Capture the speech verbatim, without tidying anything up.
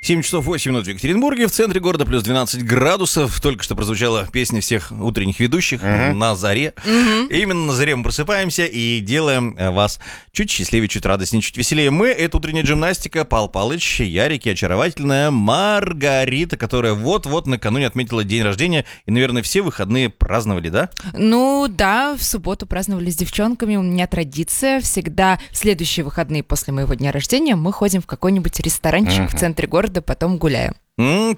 семь часов восемь минут в Екатеринбурге, в центре города плюс двенадцать градусов. Только что прозвучала песня всех утренних ведущих uh-huh. на заре. Uh-huh. Именно на заре мы просыпаемся и делаем вас чуть счастливее, чуть радостнее, чуть веселее. Мы — это утренняя гимнастика, Пал Палыч, Ярик и очаровательная Маргарита, которая вот-вот накануне отметила день рождения. И, наверное, все выходные праздновали, да? Ну да, в субботу праздновали с девчонками. У меня традиция. Всегда в следующие выходные после моего дня рождения мы ходим в какой-нибудь ресторанчик uh-huh. в центре города, потом гуляем. Mm,